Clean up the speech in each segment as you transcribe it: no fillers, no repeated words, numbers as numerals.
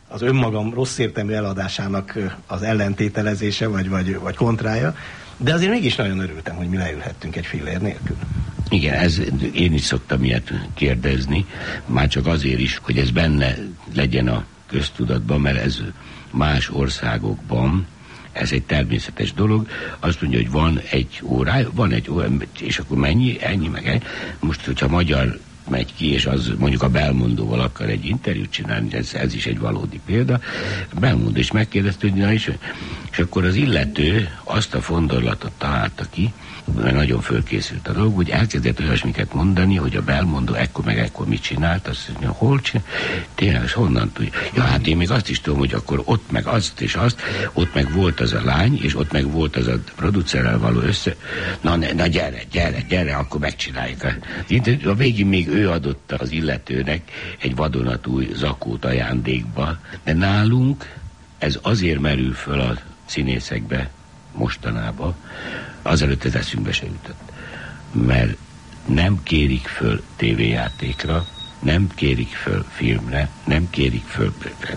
az önmagam rossz értelmű eladásának az ellentételezése, vagy kontrája, de azért mégis nagyon örültem, hogy mi leülhettünk egy fillér nélkül. Igen, én is szoktam ilyet kérdezni, már csak azért is, hogy ez benne legyen a köztudatban, mert ez más országokban, ez egy természetes dolog. Azt mondja, hogy van egy óra, és akkor mennyi, ennyi, meg ennyi. Most, hogyha magyar megy ki, és az mondjuk a Belmondóval akar egy interjút csinálni, ez is egy valódi példa. Belmondó is megkérdezte, hogy na is, és akkor az illető azt a fondorlatot találta ki, mert nagyon fölkészült a dolog, hogy elkezdett olyasmiket mondani, hogy a Belmondó ekkor mit csinált, azt mondja, hol csinált, tényleg, és honnan tudja. Ja, hát én még azt is tudom, hogy akkor ott meg azt és azt, ott meg volt az a lány, és ott meg volt az a producerrel való na gyere, akkor megcsináljuk. A végén még ő adott az illetőnek egy vadonatúj zakót ajándékba, de nálunk ez azért merül föl a színészekbe mostanában, azelőtt ez eszünkbe se jutott. Mert nem kérik föl tévéjátékra, nem kérik föl filmre, nem kérik föl,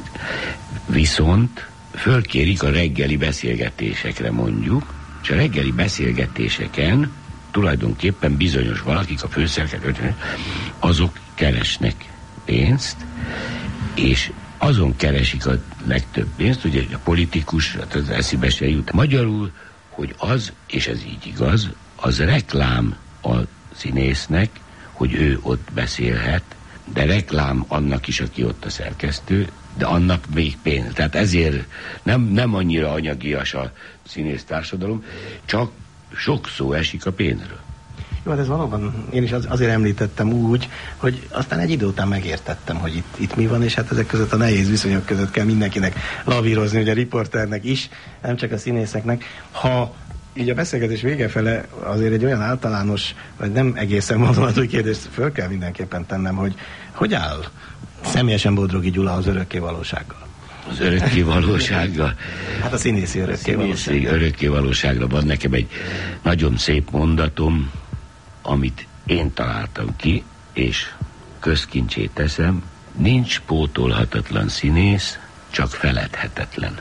viszont fölkérik a reggeli beszélgetésekre mondjuk, és a reggeli beszélgetéseken tulajdonképpen bizonyos valakik, a főszerkesztők, azok keresnek pénzt, és azon keresik a legtöbb pénzt, ugye a politikus, az eszébe se jut. Magyarul, hogy az, és ez így igaz, az reklám a színésznek, hogy ő ott beszélhet, de reklám annak is, aki ott a szerkesztő, de annak még pénz. Tehát ezért nem annyira anyagias a színész társadalom, csak sok szó esik a pénzről. Jó, hát ez valóban, én is azért említettem úgy, hogy aztán egy idő után megértettem, hogy itt mi van, és hát ezek között a nehéz viszonyok között kell mindenkinek lavírozni, ugye a riporternek is, nem csak a színészeknek. Ha így a beszélgetés vége fele azért egy olyan általános, vagy nem egészen vadonatúj kérdést föl kell mindenképpen tennem, hogy áll személyesen Bodrogi Gyula az örökké valósággal? Az örökké valósággal? Hát a színészi örökké valóságra van nekem egy nagyon szép mondatom, amit én találtam ki, és közkincsét teszem, nincs pótolhatatlan színész, csak feledhetetlen.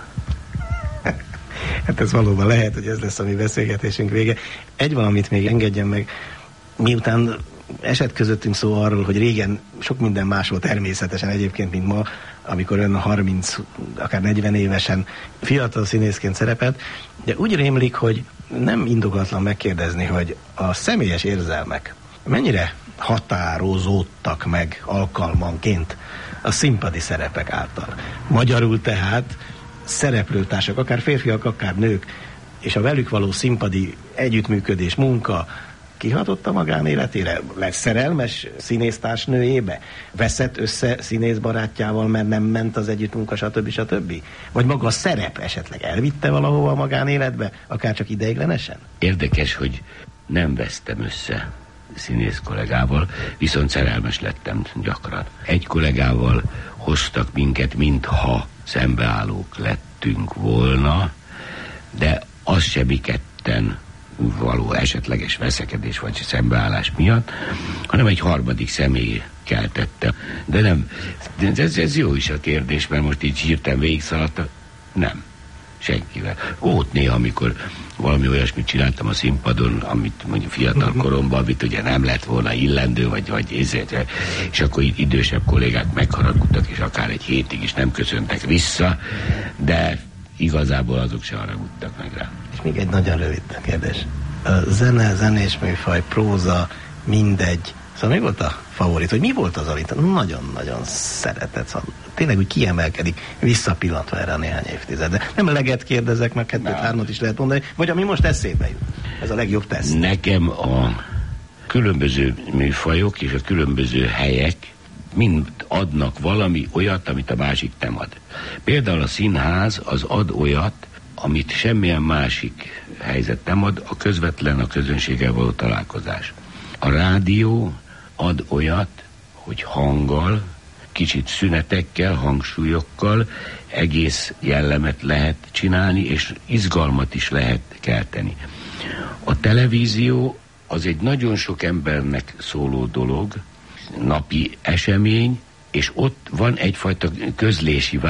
Hát ez valóban lehet, hogy ez lesz a mi beszélgetésünk vége. Egy valamit még engedjen meg, miután esett közöttünk szó arról, hogy régen sok minden más volt természetesen egyébként, mint ma, amikor ön 30, akár 40 évesen fiatal színészként szerepelt, de úgy rémlik, hogy nem indokolatlan megkérdezni, hogy a személyes érzelmek mennyire határozódtak meg alkalmanként a színpadi szerepek által. Magyarul tehát szereplőtársak, akár férfiak, akár nők, és a velük való színpadi együttműködés, munka kihatott a magánéletére? Lesz szerelmes színésztársnőjébe? Veszett össze színészbarátjával, mert nem ment az együttmunka, stb. Vagy maga a szerep esetleg elvitte valahova a magánéletbe, akár csak ideiglenesen? Érdekes, hogy nem vesztem össze színész kollégával, viszont szerelmes lettem gyakran. Egy kollégával hoztak minket, mintha szembeállók lettünk volna, de az se mi ketten való esetleges veszekedés vagy szembeállás miatt, hanem egy harmadik személy keltette. De nem, ez jó is a kérdés, mert most így hirtelen végigszaladta. Nem. Senkivel. Ott néha, amikor valami olyasmit csináltam a színpadon, amit mondjuk fiatal koromban, amit ugye nem lett volna illendő, vagy ezért, és akkor idősebb kollégák megharagudtak, és akár egy hétig is nem köszöntek vissza, de igazából azok se haragudtak meg rá. És még egy nagyon rövid kérdés. A zene, zenés műfaj, próza, mindegy. Szóval mi volt a favorit? Hogy mi volt az, amit nagyon-nagyon szeretett? Szóval tényleg úgy kiemelkedik, visszapillantva erre a néhány évtizedre. Nem leget kérdezek, meg 2-3 is lehet mondani, vagy ami most eszébe jut. Ez a legjobb teszt. Nekem a különböző műfajok és a különböző helyek mind adnak valami olyat, amit a másik nem ad. Például a színház az ad olyat, amit semmilyen másik helyzet nem ad, a közvetlen a közönséggel való találkozás. A rádió ad olyat, hogy hanggal, kicsit szünetekkel, hangsúlyokkal egész jellemet lehet csinálni, és izgalmat is lehet kelteni. A televízió az egy nagyon sok embernek szóló dolog, napi esemény, és ott van egyfajta közlési